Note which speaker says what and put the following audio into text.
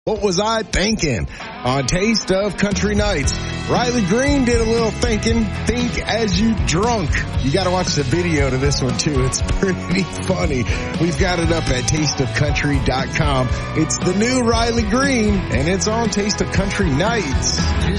Speaker 1: What was I thinking? On Taste of Country Nights, Riley Green did a little thinking. Think as you drunk. You got to watch the video to this one too. It's pretty funny. We've got it up at tasteofcountry.com. It's the new Riley Green, and it's on Taste of Country Nights.